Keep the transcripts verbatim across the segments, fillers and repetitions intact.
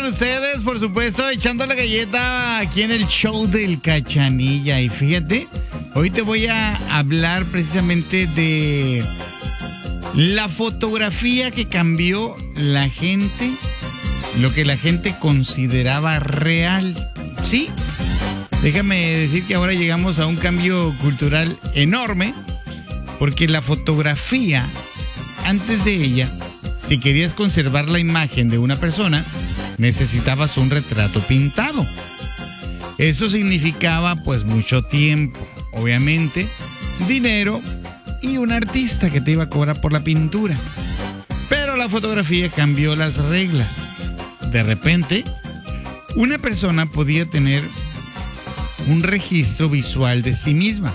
ustedes, por supuesto, echando la galleta aquí en el show del Cachanilla. Y fíjate, hoy te voy a hablar precisamente de la fotografía que cambió la gente, lo que la gente consideraba real. ¿Sí? Déjame decir que ahora llegamos a un cambio cultural enorme, porque la fotografía, antes de ella, si querías conservar la imagen de una persona, necesitabas un retrato pintado. Eso significaba pues mucho tiempo, obviamente, dinero y un artista que te iba a cobrar por la pintura. Pero la fotografía cambió las reglas. De repente, una persona podía tener un registro visual de sí misma.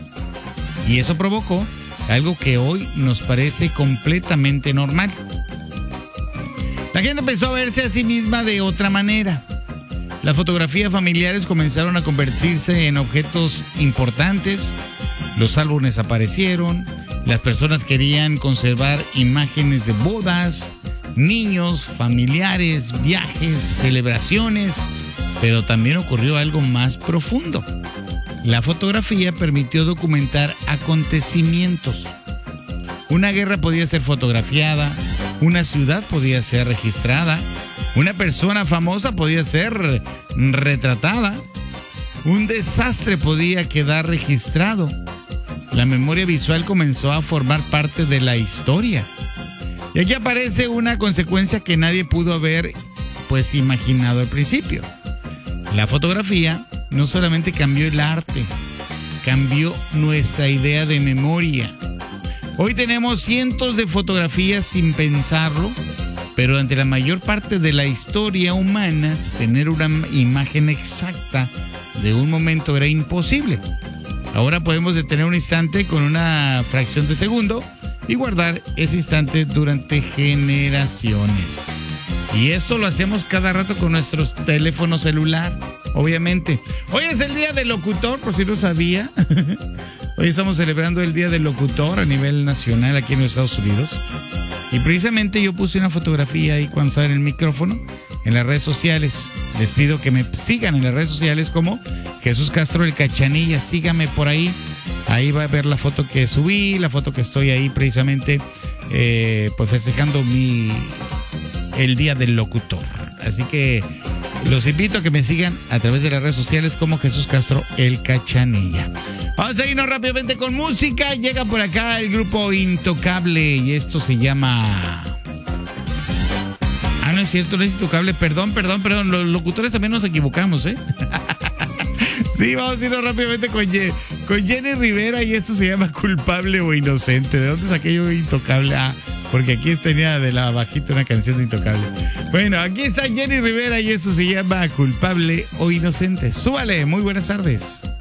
Y eso provocó algo que hoy nos parece completamente normal. La gente empezó a verse a sí misma de otra manera. Las fotografías familiares comenzaron a convertirse en objetos importantes. Los álbumes aparecieron. Las personas querían conservar imágenes de bodas, niños, familiares, viajes, celebraciones. Pero también ocurrió algo más profundo. La fotografía permitió documentar acontecimientos. Una guerra podía ser fotografiada, una ciudad podía ser registrada, una persona famosa podía ser retratada, un desastre podía quedar registrado. La memoria visual comenzó a formar parte de la historia. Y aquí aparece una consecuencia que nadie pudo haber pues imaginado al principio. La fotografía no solamente cambió el arte, cambió nuestra idea de memoria. Hoy tenemos cientos de fotografías sin pensarlo, pero durante la mayor parte de la historia humana, tener una imagen exacta de un momento era imposible. Ahora podemos detener un instante con una fracción de segundo y guardar ese instante durante generaciones. Y esto lo hacemos cada rato con nuestros teléfonos celular, obviamente. Hoy es el Día del Locutor, por si no sabía. Hoy estamos celebrando el Día del Locutor a nivel nacional aquí en los Estados Unidos. Y precisamente yo puse una fotografía ahí cuando estaba en el micrófono, en las redes sociales. Les pido que me sigan en las redes sociales como Jesús Castro el Cachanilla. Síganme por ahí. Ahí va a ver la foto que subí, la foto que estoy ahí precisamente eh, pues festejando mi... el Día del Locutor. Así que los invito a que me sigan a través de las redes sociales como Jesús Castro el Cachanilla. Vamos a irnos rápidamente con música. Llega por acá el grupo Intocable y esto se llama... Ah, no es cierto, no es Intocable. Perdón, perdón, perdón. Los locutores también nos equivocamos, ¿eh? Sí, vamos a irnos rápidamente con, Ye- con Jenny Rivera y esto se llama Culpable o Inocente. ¿De dónde saqué yo Intocable? Ah, porque aquí tenía de la bajita una canción de Intocable. Bueno, aquí está Jenny Rivera y eso se llama Culpable o Inocente. Súbale, muy buenas tardes.